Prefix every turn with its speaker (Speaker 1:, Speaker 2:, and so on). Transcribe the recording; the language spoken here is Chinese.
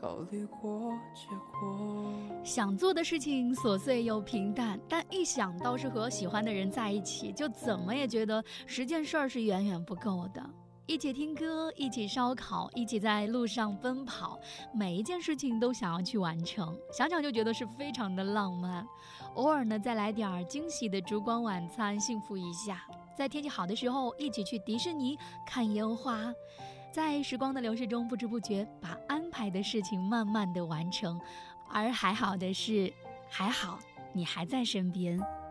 Speaker 1: 考虑过结果。
Speaker 2: 想做的事情琐碎又平淡，但一想到是和喜欢的人在一起，就怎么也觉得10件事是远远不够的。一起听歌，一起烧烤，一起在路上奔跑，每一件事情都想要去完成，想想就觉得是非常的浪漫。偶尔呢，再来点惊喜的烛光晚餐，幸福一下。在天气好的时候，一起去迪士尼看烟花，在时光的流逝中，不知不觉把安排的事情慢慢的完成。而还好的是，还好你还在身边。